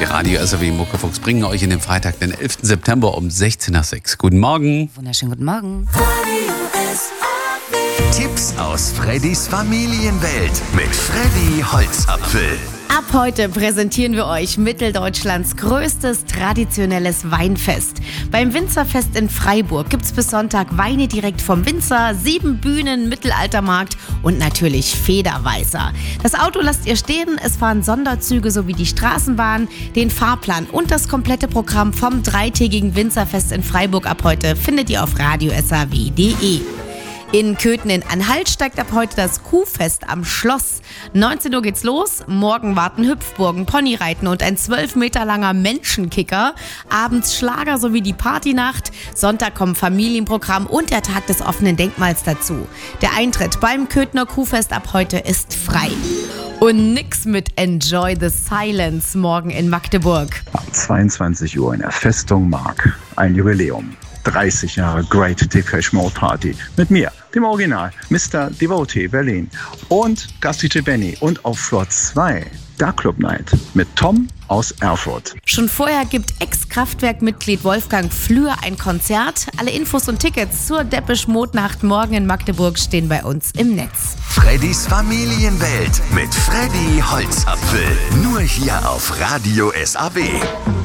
Die Radio SAW Muckefuchs bringen euch in den Freitag, den 11. September um 16:06 Uhr. Guten Morgen. Wunderschönen guten Morgen. Tipps aus Freddys Familienwelt mit Freddy Holzapfel. Ab heute präsentieren wir euch Mitteldeutschlands größtes traditionelles Weinfest. Beim Winzerfest in Freiburg gibt's bis Sonntag Weine direkt vom Winzer, 7 Bühnen, Mittelaltermarkt und natürlich Federweißer. Das Auto lasst ihr stehen, es fahren Sonderzüge sowie die Straßenbahn. Den Fahrplan und das komplette Programm vom 3-tägigen Winzerfest in Freiburg ab heute findet ihr auf radiosaw.de. In Köthen in Anhalt steigt ab heute das Kuhfest am Schloss. 19 Uhr geht's los. Morgen warten Hüpfburgen, Ponyreiten und ein 12 Meter langer Menschenkicker. Abends Schlager sowie die Partynacht. Sonntag kommen Familienprogramm und der Tag des offenen Denkmals dazu. Der Eintritt beim Köthener Kuhfest ab heute ist frei. Und nix mit Enjoy the Silence morgen in Magdeburg. Ab 22 Uhr in der Festung Mark. Ein Jubiläum. 30 Jahre Great Depeche Mode Party. Mit mir, dem Original, Mr. Devotee Berlin und Gasti J. Benny. Und auf Floor 2, Dark Club Night mit Tom aus Erfurt. Schon vorher gibt Ex-Kraftwerk-Mitglied Wolfgang Flür ein Konzert. Alle Infos und Tickets zur Depeche Mode Nacht morgen in Magdeburg stehen bei uns im Netz. Freddys Familienwelt mit Freddy Holzapfel. Nur hier auf Radio SAW.